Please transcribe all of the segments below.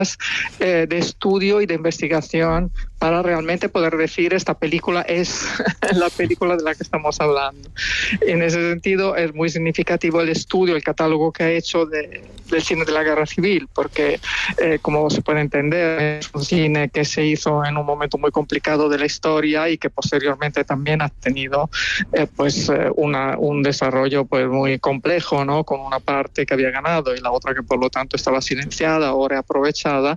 de estudio y de investigación para realmente poder decir esta película es la película de la que estamos hablando. En ese sentido es muy significativo el estudio, el catálogo que ha hecho del cine de la Guerra Civil, porque como se puede entender es un cine que se hizo en un momento muy complicado de la historia y que posteriormente también ha tenido un desarrollo pues muy complejo, ¿no? Con una parte que había ganado y la otra que por lo tanto estaba silenciada o reaprovechada,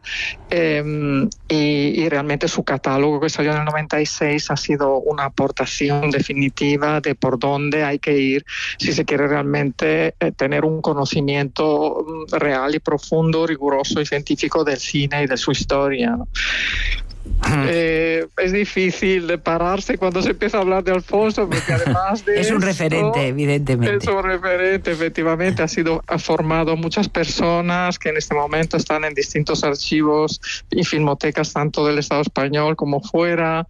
y realmente su catálogo que salió en el 96 ha sido una aportación definitiva de por dónde hay que ir si se quiere realmente tener un conocimiento real y profundo, riguroso y científico del cine y de su historia, ¿no? Es difícil de pararse cuando se empieza a hablar de Alfonso, porque además de es un referente, evidentemente. Es un referente, efectivamente. Ha formado muchas personas que en este momento están en distintos archivos y filmotecas, tanto del Estado español como fuera.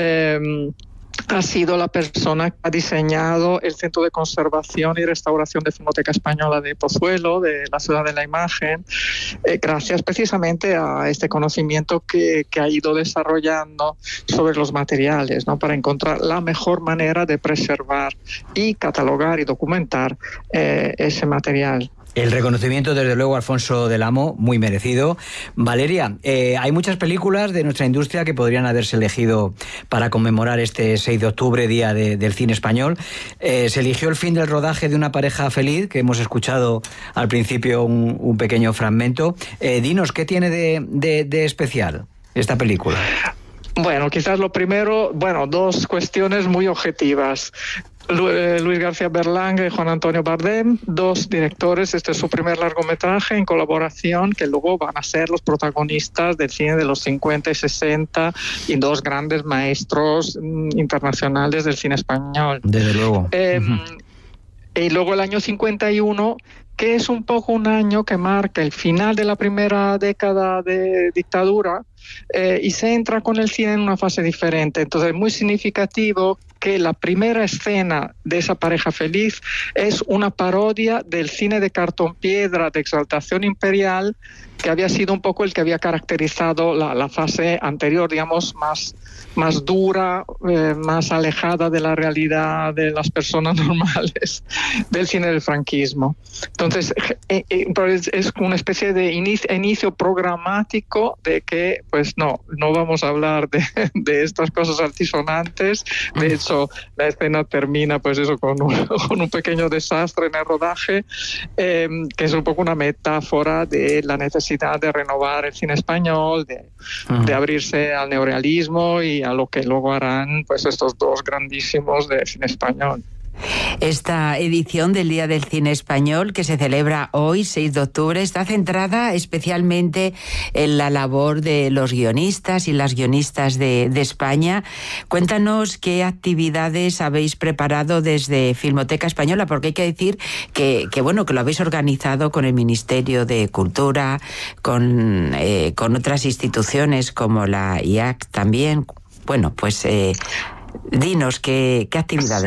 Ha sido la persona que ha diseñado el Centro de Conservación y Restauración de Filmoteca Española de Pozuelo, de la Ciudad de la Imagen, gracias precisamente a este conocimiento que ha ido desarrollando sobre los materiales, ¿no? Para encontrar la mejor manera de preservar y catalogar y documentar ese material. El reconocimiento, desde luego, Alfonso del Amo, muy merecido. Valeria, hay muchas películas de nuestra industria que podrían haberse elegido para conmemorar este 6 de octubre, Día del Cine Español. Se eligió el fin del rodaje de Una pareja feliz, que hemos escuchado al principio un pequeño fragmento. Dinos, ¿qué tiene de especial esta película? Bueno, quizás lo primero, dos cuestiones muy objetivas. Luis García Berlanga y Juan Antonio Bardem, dos directores. Este es su primer largometraje en colaboración, que luego van a ser los protagonistas del cine de los 50 y 60 y dos grandes maestros internacionales del cine español. Desde luego. Y luego el año 51, que es un poco un año que marca el final de la primera década de dictadura, y se entra con el cine en una fase diferente. Entonces es muy significativo que la primera escena de esa pareja feliz es una parodia del cine de cartón piedra de exaltación imperial, que había sido un poco el que había caracterizado la fase anterior, digamos, más dura, más alejada de la realidad de las personas normales del cine del franquismo. Entonces, es una especie de inicio programático de que, pues no vamos a hablar de estas cosas altisonantes. De hecho, la escena termina, pues eso, con un pequeño desastre en el rodaje, que es un poco una metáfora de la necesidad de renovar el cine español, de abrirse al neorrealismo y a lo que luego harán pues estos dos grandísimos de cine español. Esta edición del Día del Cine Español, que se celebra hoy, 6 de octubre, está centrada especialmente en la labor de los guionistas y las guionistas de España. Cuéntanos qué actividades habéis preparado desde Filmoteca Española, porque hay que decir que lo habéis organizado con el Ministerio de Cultura, con otras instituciones como la IAC también. Bueno, pues dinos qué actividades.